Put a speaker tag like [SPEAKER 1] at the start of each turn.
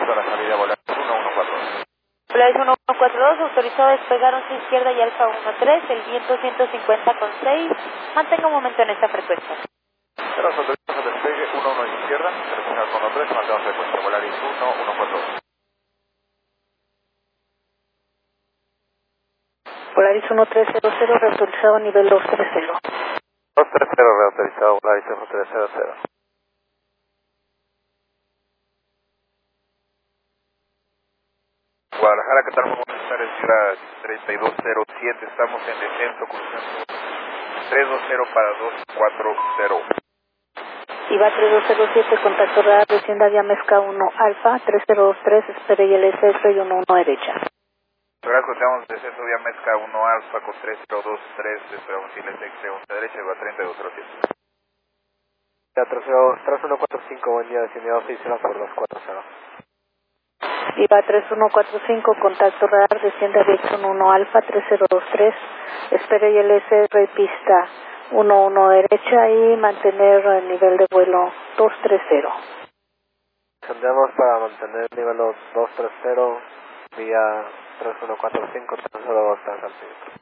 [SPEAKER 1] a la salida Volaris 1142.
[SPEAKER 2] Volaris 1142, autorizado a despegar 11 izquierda y Alfa 13, el viento 150,6. Mantenga un momento en esta frecuencia.
[SPEAKER 1] Pero autorizamos a despegue 11 izquierda, 3 mantenemos frecuencia, Volaris 1142.
[SPEAKER 2] Volaris 1300, reautorizado a nivel 230.
[SPEAKER 1] 230 reautorizado, Volaris 1300. Guadalajara, ¿qué tal? Muy buenas tardes, Sierra 3207, estamos en descenso, cruzando 320 para 240.
[SPEAKER 2] IVA 3207, contacto radar, descienda vía Mezca 1 Alfa, 3023, espere ILS 311 derecha.
[SPEAKER 1] Gracias, estamos descenso vía Mezca 1 Alfa con 3023, esperamos ILS 311 derecha, IVA 3207.
[SPEAKER 3] 3145, buen día, descendido oficial por 240.
[SPEAKER 2] IVA 3145, contacto radar, descienda dirección 1 Alfa, 3023, espere ILS, repista 11 derecha y mantener el nivel de vuelo 230.
[SPEAKER 3] Descendemos para mantener el nivel 230, vía 3145, 302 al centímetro.